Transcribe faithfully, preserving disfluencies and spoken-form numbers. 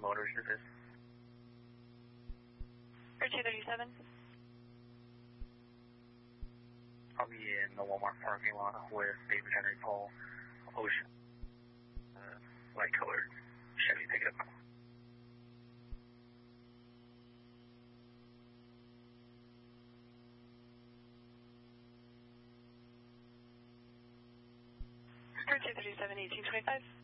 Motors is this? For two thirty-seven. I'll be in the Walmart parking lot with David Henry Paul, Ocean, uh, light colored Chevy pickup. For two thirty-seven, eighteen twenty-five.